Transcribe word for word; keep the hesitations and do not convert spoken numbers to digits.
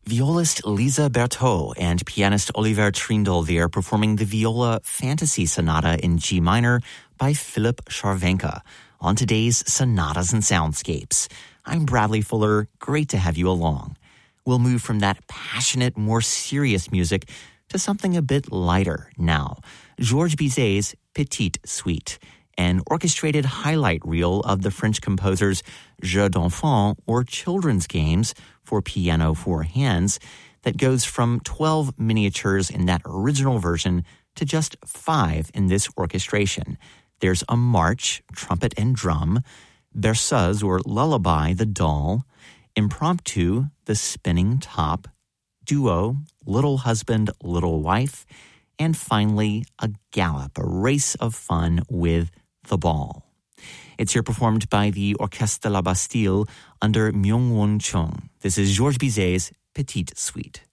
Violist Lisa Berthaud and pianist Oliver Trindle there performing the Viola Fantasy Sonata in G minor by Philip Charvenka on today's Sonatas and Soundscapes. I'm Bradley Fuller. Great to have you along. We'll move from that passionate, more serious music to something a bit lighter now. Georges Bizet's Petite Suite, an orchestrated highlight reel of the French composer's Jeux d'enfants, or children's games for piano four hands, that goes from twelve miniatures in that original version to just five in this orchestration. There's a march, trumpet and drum, berceuse or lullaby, the doll, impromptu, the spinning top, duo, little husband, little wife, and finally a gallop, a race of fun with the ball. It's here performed by the Orchestre de la Bastille under Myung-Whun Chung. This is Georges Bizet's Petite Suite.